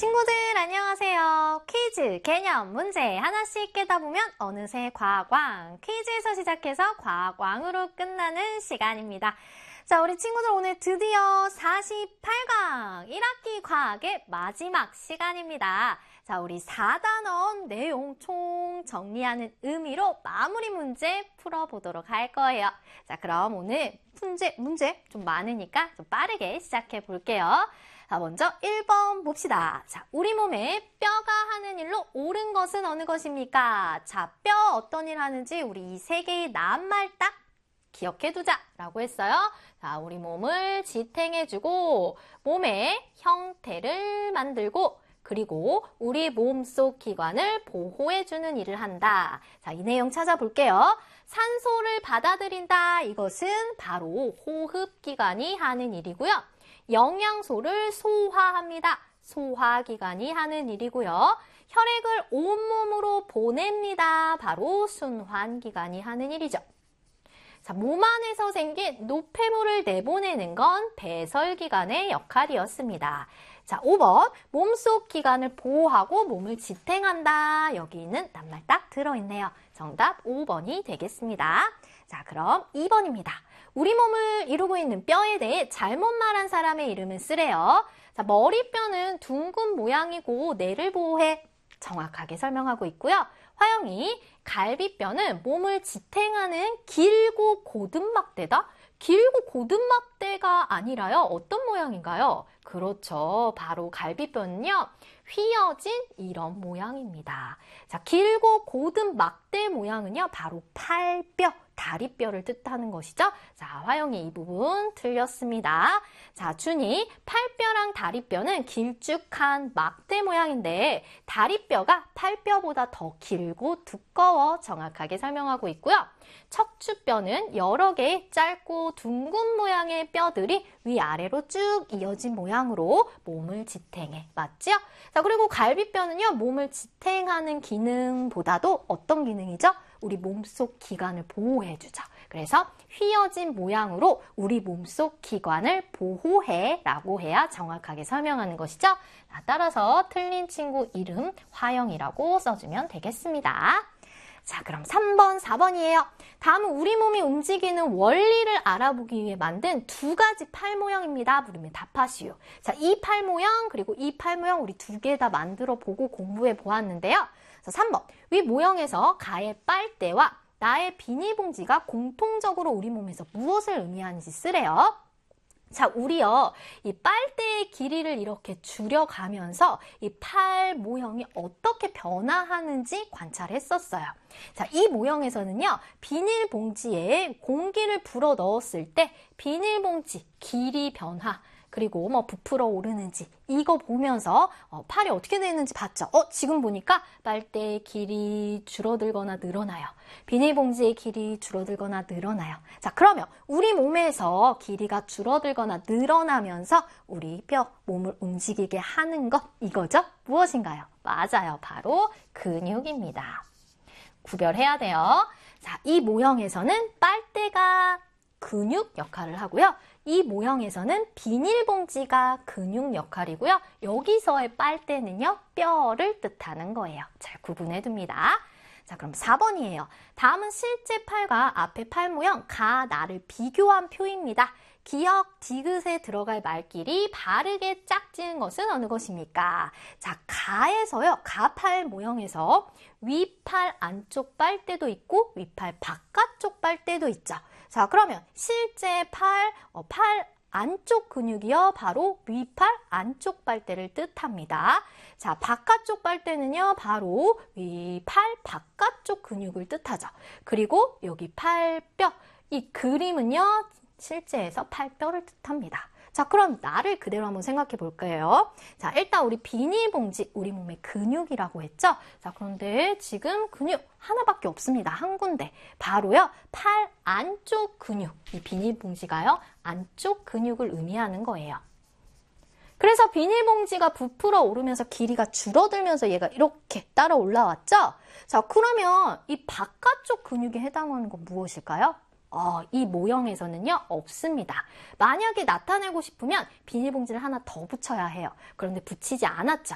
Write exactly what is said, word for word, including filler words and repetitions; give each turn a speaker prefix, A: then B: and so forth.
A: 친구들 안녕하세요. 퀴즈, 개념, 문제 하나씩 깨다 보면 어느새 과학왕, 퀴즈에서 시작해서 과학왕으로 끝나는 시간입니다. 자, 우리 친구들 오늘 드디어 사십팔 강 일 학기 과학의 마지막 시간입니다. 자, 우리 사 단원 내용 총 정리하는 의미로 마무리 문제 풀어보도록 할 거예요. 자, 그럼 오늘 문제, 문제 좀 많으니까 좀 빠르게 시작해 볼게요. 자, 먼저 일 번 봅시다. 자, 우리 몸에 뼈가 하는 일로 옳은 것은 어느 것입니까? 자, 뼈 어떤 일 하는지 우리 이 세 개의 낱말 딱 기억해두자 라고 했어요. 자, 우리 몸을 지탱해주고 몸의 형태를 만들고 그리고 우리 몸속 기관을 보호해주는 일을 한다. 자, 이 내용 찾아볼게요. 산소를 받아들인다. 이것은 바로 호흡기관이 하는 일이고요. 영양소를 소화합니다. 소화기관이 하는 일이고요. 혈액을 온몸으로 보냅니다. 바로 순환기관이 하는 일이죠. 자, 몸 안에서 생긴 노폐물을 내보내는 건 배설기관의 역할이었습니다. 자, 오 번 몸속 기관을 보호하고 몸을 지탱한다. 여기 있는 낱말 딱 들어있네요. 정답 오 번이 되겠습니다. 자, 그럼 이 번입니다. 우리 몸을 이루고 있는 뼈에 대해 잘못 말한 사람의 이름을 쓰래요. 자, 머리뼈는 둥근 모양이고 뇌를 보호해. 정확하게 설명하고 있고요. 화영이 갈비뼈는 몸을 지탱하는 길고 고든 막대다. 길고 고든 막대가 아니라요. 어떤 모양인가요? 그렇죠. 바로 갈비뼈는요. 휘어진 이런 모양입니다. 자, 길고 고든 막대 모양은요. 바로 팔뼈, 다리뼈를 뜻하는 것이죠. 자, 화영이 이 부분 틀렸습니다. 자, 준이 팔뼈랑 다리뼈는 길쭉한 막대 모양인데 다리뼈가 팔뼈보다 더 길고 두꺼워 정확하게 설명하고 있고요. 척추뼈는 여러 개의 짧고 둥근 모양의 뼈들이 위아래로 쭉 이어진 모양으로 몸을 지탱해. 맞죠? 자, 그리고 갈비뼈는요. 몸을 지탱하는 기능보다도 어떤 기능이죠? 우리 몸속 기관을 보호해주죠. 그래서 휘어진 모양으로 우리 몸속 기관을 보호해 라고 해야 정확하게 설명하는 것이죠. 자, 따라서 틀린 친구 이름 화영이라고 써주면 되겠습니다. 자, 그럼 삼 번, 사 번이에요. 다음은 우리 몸이 움직이는 원리를 알아보기 위해 만든 두 가지 팔 모양입니다. 물으면 답하시오. 자, 이 팔 모양 그리고 이 팔 모양 우리 두 개 다 만들어 보고 공부해 보았는데요. 자, 삼 번. 위 모형에서 가의 빨대와 나의 비닐봉지가 공통적으로 우리 몸에서 무엇을 의미하는지 쓰래요. 자, 우리요, 이 빨대의 길이를 이렇게 줄여가면서 이 팔 모형이 어떻게 변화하는지 관찰했었어요. 자, 이 모형에서는요, 비닐봉지에 공기를 불어 넣었을 때 비닐봉지 길이 변화, 그리고 뭐 부풀어 오르는지 이거 보면서 어, 팔이 어떻게 되는지 봤죠. 어, 지금 보니까 빨대의 길이 줄어들거나 늘어나요. 비닐봉지의 길이 줄어들거나 늘어나요. 자, 그러면 우리 몸에서 길이가 줄어들거나 늘어나면서 우리 뼈, 몸을 움직이게 하는 것 이거죠? 무엇인가요? 맞아요. 바로 근육입니다. 구별해야 돼요. 자, 이 모형에서는 빨대가 근육 역할을 하고요. 이 모형에서는 비닐봉지가 근육 역할이고요. 여기서의 빨대는요, 뼈를 뜻하는 거예요. 잘 구분해 둡니다. 자, 그럼 사 번이에요. 다음은 실제 팔과 앞의 팔 모형, 가, 나를 비교한 표입니다. 기역, 디귿에 들어갈 말끼리 바르게 짝지은 것은 어느 것입니까? 자, 가에서요, 가팔 모형에서 위팔 안쪽 빨대도 있고 위팔 바깥쪽 빨대도 있죠. 자, 그러면 실제 팔, 어, 팔 안쪽 근육이요. 바로 위팔 안쪽 빨대를 뜻합니다. 자, 바깥쪽 빨대는요. 바로 위팔 바깥쪽 근육을 뜻하죠. 그리고 여기 팔뼈, 이 그림은요. 실제에서 팔뼈를 뜻합니다. 자, 그럼 나를 그대로 한번 생각해 볼게요. 자, 일단 우리 비닐봉지, 우리 몸의 근육이라고 했죠? 자, 그런데 지금 근육 하나밖에 없습니다. 한 군데. 바로요, 팔 안쪽 근육. 이 비닐봉지가요, 안쪽 근육을 의미하는 거예요. 그래서 비닐봉지가 부풀어 오르면서 길이가 줄어들면서 얘가 이렇게 따라 올라왔죠? 자, 그러면 이 바깥쪽 근육에 해당하는 건 무엇일까요? 어, 이 모형에서는요, 없습니다. 만약에 나타내고 싶으면 비닐봉지를 하나 더 붙여야 해요. 그런데 붙이지 않았죠.